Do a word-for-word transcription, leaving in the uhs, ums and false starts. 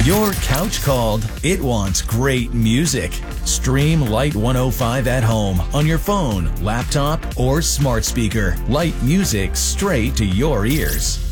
Your couch called. It wants great music. Stream Light one oh five at home on your phone, laptop, or smart speaker. Light music straight to your ears.